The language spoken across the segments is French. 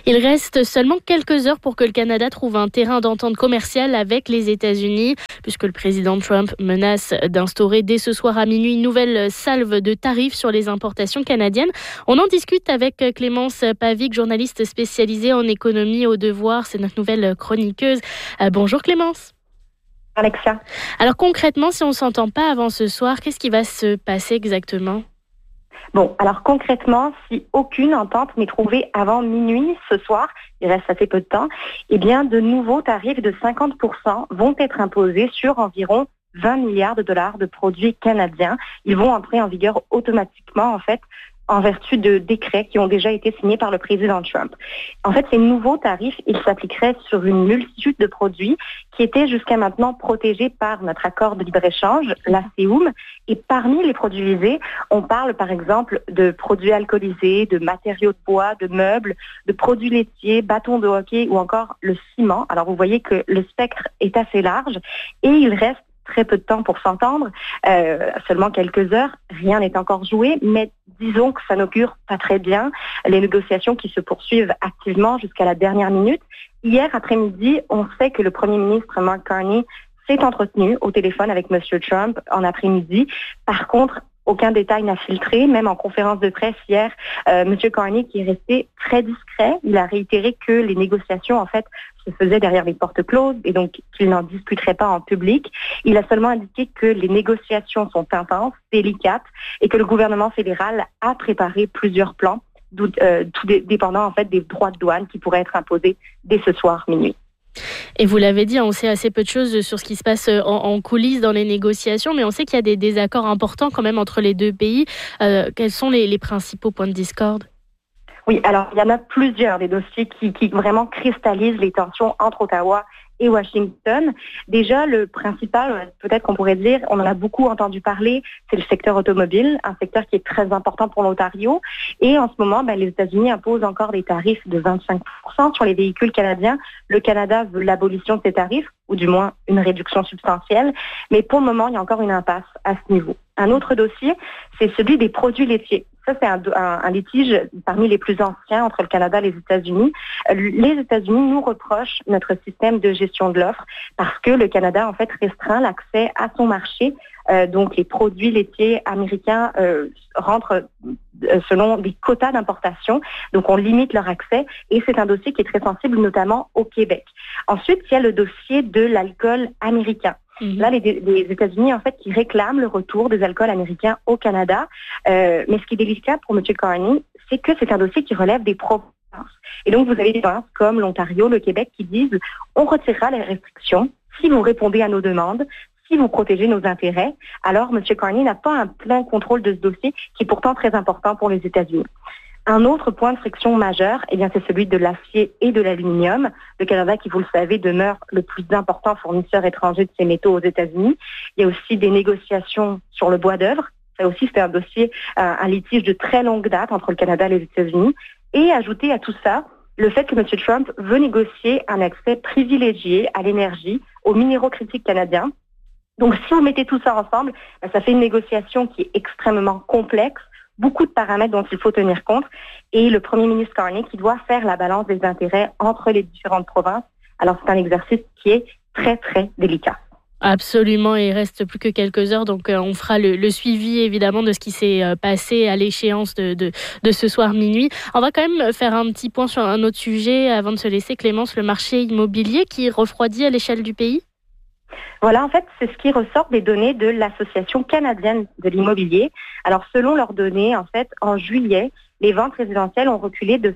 Il reste seulement quelques heures pour que le Canada trouve un terrain d'entente commerciale avec les États-Unis, puisque le président Trump menace d'instaurer dès ce soir à minuit une nouvelle salve de tarifs sur les importations canadiennes. On en discute avec Clémence Pavic, journaliste spécialisée en économie au Devoir. C'est notre nouvelle chroniqueuse. Bonjour Clémence. Alexia. Alors concrètement, si on ne s'entend pas avant ce soir, qu'est-ce qui va se passer exactement ? Bon, alors concrètement, si aucune entente n'est trouvée avant minuit ce soir, il reste assez peu de temps, eh bien de nouveaux tarifs de 50% vont être imposés sur environ 20 milliards de dollars de produits canadiens. Ils vont entrer en vigueur automatiquement, en vertu de décrets qui ont déjà été signés par le président Trump. En fait, ces nouveaux tarifs, ils s'appliqueraient sur une multitude de produits qui étaient jusqu'à maintenant protégés par notre accord de libre-échange, l'ACEUM. Et parmi les produits visés, on parle par exemple de produits alcoolisés, de matériaux de bois, de meubles, de produits laitiers, bâtons de hockey ou encore le ciment. Alors vous voyez que le spectre est assez large et il reste très peu de temps pour s'entendre, seulement quelques heures, rien n'est encore joué, mais disons que ça n'augure pas très bien. Les négociations qui se poursuivent activement jusqu'à la dernière minute. Hier après-midi, on sait que le premier ministre Mark Carney s'est entretenu au téléphone avec M. Trump en après-midi. Par contre, aucun détail n'a filtré, même en conférence de presse hier, M. Carney qui est resté très discret, il a réitéré que les négociations se faisaient derrière les portes closes et donc qu'il n'en discuterait pas en public. Il a seulement indiqué que les négociations sont intenses, délicates et que le gouvernement fédéral a préparé plusieurs plans, tout dépendant des droits de douane qui pourraient être imposés dès ce soir minuit. Et vous l'avez dit, on sait assez peu de choses sur ce qui se passe en coulisses dans les négociations, mais on sait qu'il y a des désaccords importants quand même entre les deux pays. Quels sont les principaux points de discorde ? Oui, alors il y en a plusieurs des dossiers qui vraiment cristallisent les tensions entre Ottawa et Washington. Déjà, le principal, peut-être qu'on pourrait dire, on en a beaucoup entendu parler, c'est le secteur automobile, un secteur qui est très important pour l'Ontario. Et en ce moment, les États-Unis imposent encore des tarifs de 25% sur les véhicules canadiens. Le Canada veut l'abolition de ces tarifs, ou du moins une réduction substantielle. Mais pour le moment, il y a encore une impasse à ce niveau. Un autre dossier, c'est celui des produits laitiers. Ça, c'est un litige parmi les plus anciens entre le Canada et les États-Unis. Les États-Unis nous reprochent notre système de gestion de l'offre parce que le Canada, restreint l'accès à son marché. Donc, les produits laitiers américains rentrent selon des quotas d'importation. Donc, on limite leur accès et c'est un dossier qui est très sensible, notamment au Québec. Ensuite, il y a le dossier de l'alcool américain. Là, les États-Unis, qui réclament le retour des alcools américains au Canada. Mais ce qui est délicat pour M. Carney, c'est que c'est un dossier qui relève des provinces. Et donc, vous avez des provinces comme l'Ontario, le Québec, qui disent « on retirera les restrictions si vous répondez à nos demandes, si vous protégez nos intérêts. » Alors, M. Carney n'a pas un plein contrôle de ce dossier qui est pourtant très important pour les États-Unis. Un autre point de friction majeur, c'est celui de l'acier et de l'aluminium. Le Canada, qui, vous le savez, demeure le plus important fournisseur étranger de ces métaux aux États-Unis. Il y a aussi des négociations sur le bois d'œuvre. Ça aussi, c'est un dossier, un litige de très longue date entre le Canada et les États-Unis. Et ajouter à tout ça, le fait que M. Trump veut négocier un accès privilégié à l'énergie, aux minéraux critiques canadiens. Donc, si vous mettez tout ça ensemble, ça fait une négociation qui est extrêmement complexe, beaucoup de paramètres dont il faut tenir compte, et le premier ministre Carney qui doit faire la balance des intérêts entre les différentes provinces. Alors, c'est un exercice qui est très, très délicat. Absolument, et il reste plus que quelques heures, donc on fera le suivi évidemment de ce qui s'est passé à l'échéance de ce soir minuit. On va quand même faire un petit point sur un autre sujet avant de se laisser, Clémence, le marché immobilier qui refroidit à l'échelle du pays. Voilà, c'est ce qui ressort des données de l'Association canadienne de l'immobilier. Alors, selon leurs données, en juillet, les ventes résidentielles ont reculé de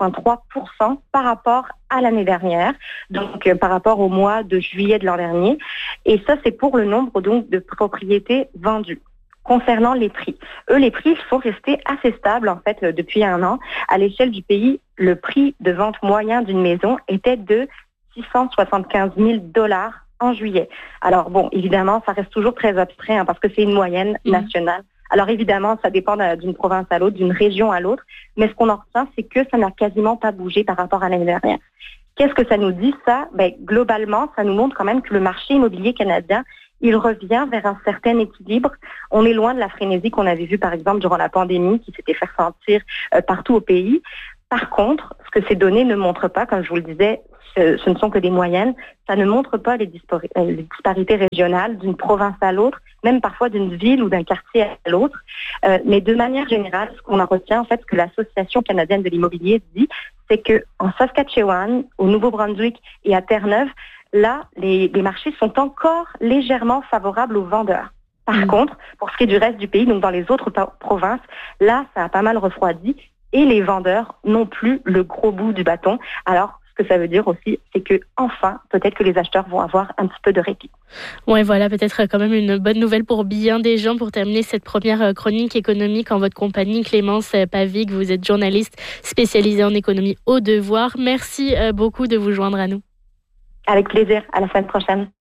5,3% par rapport à l'année dernière, donc par rapport au mois de juillet de l'an dernier. Et ça, c'est pour le nombre donc de propriétés vendues. Concernant les prix, les prix sont restés assez stables depuis un an. À l'échelle du pays, le prix de vente moyen d'une maison était de 675 000 $ en juillet. Alors bon, évidemment, ça reste toujours très abstrait parce que c'est une moyenne nationale. Alors évidemment, ça dépend d'une province à l'autre, d'une région à l'autre, mais ce qu'on en retient, c'est que ça n'a quasiment pas bougé par rapport à l'année dernière. Qu'est-ce que ça nous dit, ça ? Globalement, ça nous montre quand même que le marché immobilier canadien, il revient vers un certain équilibre. On est loin de la frénésie qu'on avait vue, par exemple, durant la pandémie, qui s'était fait sentir partout au pays. Par contre, ce ce que ces données ne montrent pas, comme je vous le disais, ce ne sont que des moyennes. Ça ne montre pas les disparités régionales d'une province à l'autre, même parfois d'une ville ou d'un quartier à l'autre. Mais de manière générale, ce qu'on en retient, en fait, ce que l'Association canadienne de l'immobilier dit, c'est qu'en Saskatchewan, au Nouveau-Brunswick et à Terre-Neuve, là, les marchés sont encore légèrement favorables aux vendeurs. Par contre, pour ce qui est du reste du pays, donc dans les autres provinces, là, ça a pas mal refroidi et les vendeurs n'ont plus le gros bout du bâton. Alors, ce que ça veut dire aussi, c'est que enfin, peut-être que les acheteurs vont avoir un petit peu de répit. Ouais, voilà, peut-être quand même une bonne nouvelle pour bien des gens pour terminer cette première chronique économique en votre compagnie. Clémence Pavig, vous êtes journaliste spécialisée en économie au Devoir. Merci beaucoup de vous joindre à nous. Avec plaisir. À la semaine prochaine.